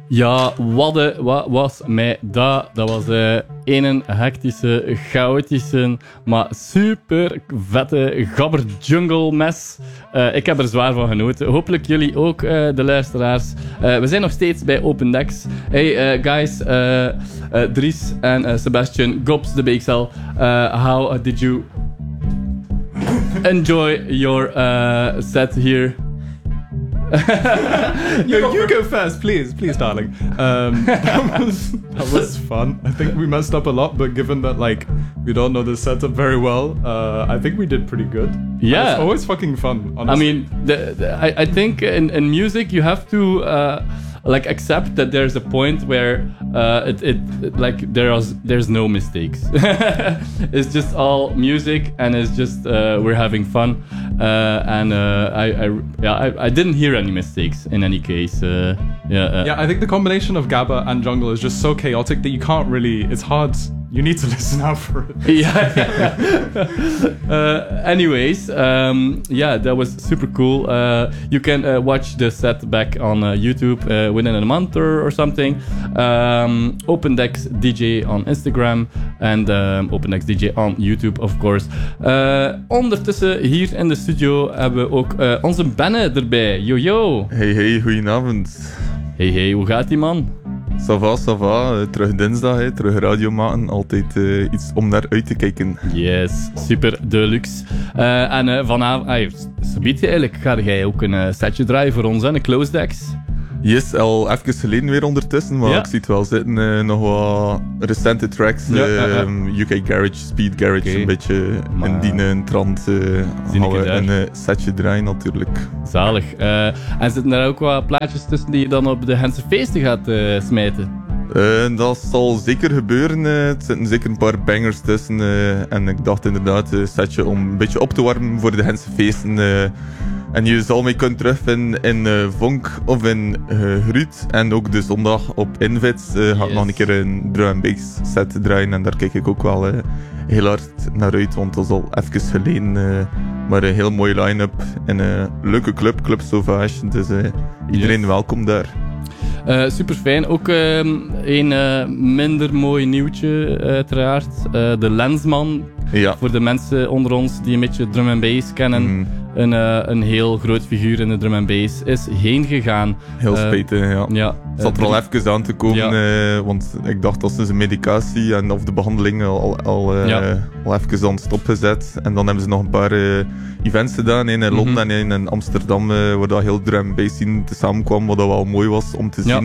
Ja, wat was mij dat? Dat was een hectische, chaotische, maar super vette gabber jungle mes. Ik heb er zwaar van genoten. Hopelijk jullie ook, de luisteraars. We zijn nog steeds bij Open Decks. Hey guys, Dries en Sebastian, Gobs, de BXL. How did you enjoy your set here? You go first, please, darling. That was fun. I think we messed up a lot, but given that we don't know the setup very well, I think we did pretty good. Yeah, it's always fucking fun. Honestly. I mean, I think in music you have to accept that there's a point where there's no mistakes. It's just all music, and it's just we're having fun. I didn't hear any mistakes in any case. I think the combination of Gabba and jungle is just so chaotic that you can't really. It's hard. You need to listen out for it. Anyways, that was super cool. You can watch the set back on YouTube within a month or something. Open Decks DJ on Instagram and Open Decks DJ on YouTube, of course. Ondertussen hier in de studio hebben we ook onze Benne erbij. Yo. Hey, goedenavond. Hey, hoe gaat die man? Ça va. Terug dinsdag, terug radio maken. Altijd iets om naar uit te kijken. Yes, super deluxe. En vanavond, eigenlijk ga jij ook een setje draaien voor ons, een Close Decks. Yes, al even geleden weer ondertussen, maar ik zie het wel zitten. Nog wat recente tracks. UK Garage, Speed Garage, een beetje in die trant. Gaan we een setje draaien natuurlijk. Zalig. En zitten er ook wat plaatjes tussen die je dan op de Gentse feesten gaat smijten? Dat zal zeker gebeuren. Er zitten zeker een paar bangers tussen. En ik dacht inderdaad een setje om een beetje op te warmen voor de Gentse feesten. En je zal mij kunnen terugvinden in Vonk of in Gruut. En ook de zondag op Invits ga ik nog een keer een drum and bass set draaien. En daar kijk ik ook wel heel hard naar uit, want dat is al even geleden. Maar een heel mooie line-up en een leuke Club Sauvage. Dus iedereen welkom daar. Super fijn. Ook een minder mooi nieuwtje, uiteraard. De Lensman. Ja. Voor de mensen onder ons die een beetje drum and bass kennen. Een heel groot figuur in de drum and bass is heen gegaan. Heel spijtig, ja. Het zat er al even aan te komen, want ik dacht dat ze zijn medicatie en of de behandeling al even aan stopgezet. En dan hebben ze nog een paar events gedaan, in Londen en in Amsterdam, waar dat heel drum and bass scene samenkwam, wat dat wel mooi was om te zien.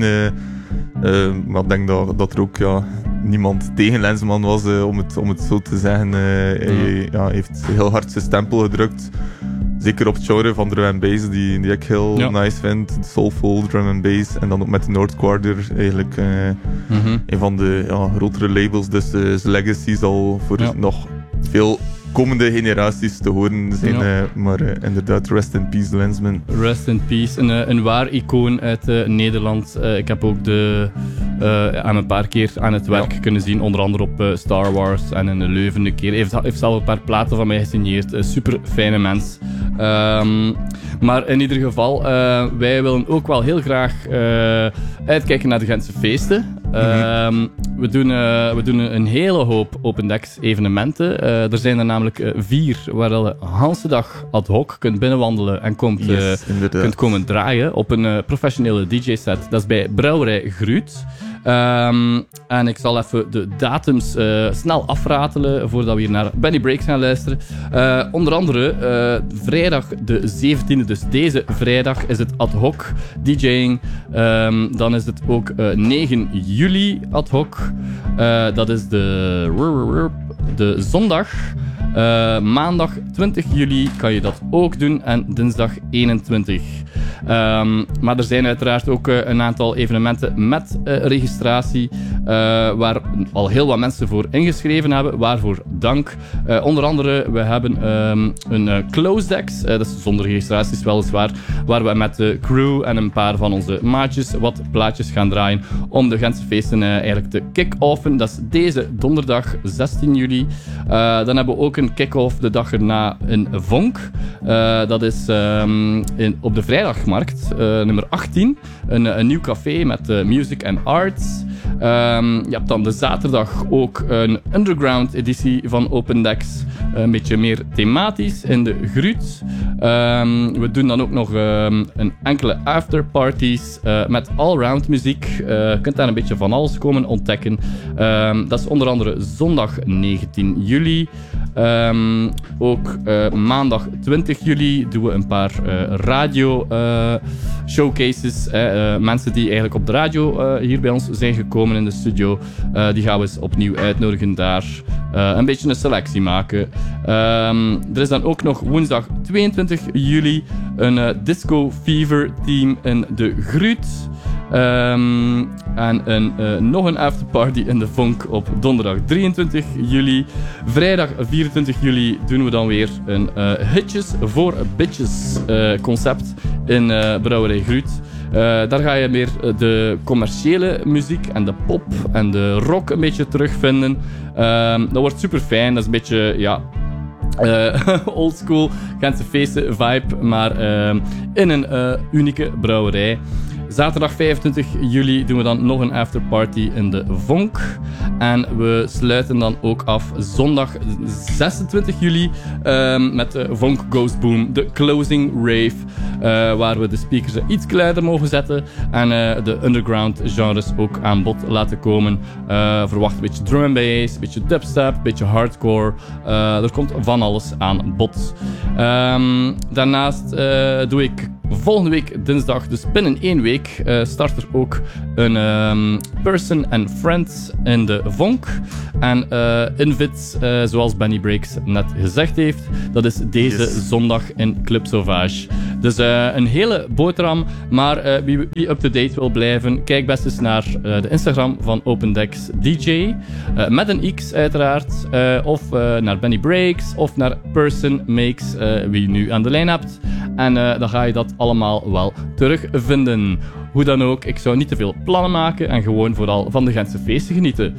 Maar ik denk dat er ook niemand tegen Lensman was, om het zo te zeggen. Hij heeft heel hard zijn stempel gedrukt. Zeker op het genre van drum and bass, die ik heel nice vind. Soulful drum and bass. En dan ook met de North Quarter eigenlijk een van de grotere labels. Dus zijn legacy zal voor nog veel komende generaties te horen zijn. Maar inderdaad, rest in peace, Lensman. Rest in peace. Een waar icoon uit Nederland. Ik heb ook aan een paar keer aan het werk kunnen zien. Onder andere op Star Wars en in Leuven een keer. Heeft zelf een paar platen van mij gesigneerd. Super fijne mens. Maar in ieder geval, wij willen ook wel heel graag uitkijken naar de Gentse feesten. We doen een hele hoop Open Decks evenementen. Er zijn er namelijk 4 waar je de hele dag ad hoc kunt binnenwandelen en kunt komen draaien op een professionele DJ-set. Dat is bij Brouwerij Gruut. En ik zal even de datums snel afratelen voordat we hier naar Benny Breaks gaan luisteren. Onder andere vrijdag de 17e, dus deze vrijdag is het ad hoc DJing. Dan is het ook 9 juli ad hoc. Dat is de zondag. Maandag 20 juli kan je dat ook doen en dinsdag 21. Maar er zijn uiteraard ook een aantal evenementen met registratie waar al heel wat mensen voor ingeschreven hebben, waarvoor dank. Onder andere, we hebben een Close Decks, dat is zonder registraties weliswaar, waar we met de crew en een paar van onze maatjes wat plaatjes gaan draaien om de Gentse feesten eigenlijk te kick-offen. Dat is deze donderdag 16 juli. Dan hebben we ook een kick-off de dag erna in Vonk. Dat is op de vrijdag Zondagmarkt, nummer 18. Een nieuw café met music and arts. Je hebt dan de zaterdag ook een underground editie van Open Decks. Een beetje meer thematisch in de Gruut. We doen dan ook nog een enkele afterparties met allround muziek. Je kunt daar een beetje van alles komen ontdekken. Dat is onder andere zondag 19 juli. Ook maandag 20 juli doen we een paar radio showcases. Mensen die eigenlijk op de radio hier bij ons zijn gekomen in de studio. Die gaan we eens opnieuw uitnodigen daar. Een beetje een selectie maken. Er is dan ook nog woensdag 22 juli een Disco Fever team in de Gruut. En nog een afterparty in de Vonk op donderdag 23 juli. Vrijdag 24 juli doen we dan weer een Hitjes voor Bitches concept in Brouwerij Gruut. Daar ga je meer de commerciële muziek en de pop en de rock een beetje terugvinden. Dat wordt super fijn. Dat is een beetje, ja... oldschool Gentse feesten vibe, maar in een unieke brouwerij. Zaterdag 25 juli doen we dan nog een afterparty in de Vonk. En we sluiten dan ook af zondag 26 juli met de Vonk Goes Boom, de closing rave. Waar we de speakers iets kleiner mogen zetten en de underground genres ook aan bod laten komen. Verwacht een beetje drum and bass, een beetje dubstep, een beetje hardcore. Er komt van alles aan bod. Daarnaast doe ik volgende week dinsdag, dus binnen 1 week, start er ook een Person and Friends in de Vonk. En invits, zoals Benny Breaks net gezegd heeft, dat is deze zondag in Club Sauvage. Dus een hele boterham, maar wie up-to-date wil blijven, kijk best eens naar de Instagram van Open Decks DJ. Met een X uiteraard, of naar Benny Breaks, of naar Person Makes, wie je nu aan de lijn hebt. En dan ga je dat allemaal wel terugvinden. Hoe dan ook, ik zou niet te veel plannen maken en gewoon vooral van de Gentse feesten genieten.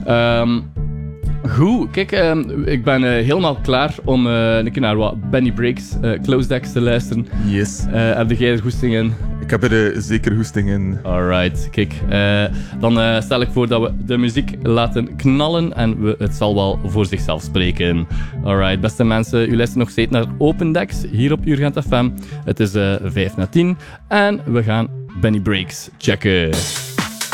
Goed, kijk, ik ben helemaal klaar om een keer naar wat Benny Breaks Close Decks te luisteren. Yes. Heb jij er goesting in? Ik heb er zeker goesting in. Alright, kijk. Dan stel ik voor dat we de muziek laten knallen en het zal wel voor zichzelf spreken. Alright, beste mensen, u luistert nog steeds naar Open Decks hier op Urgent FM. Het is 5:05 en we gaan Benny Breaks checken.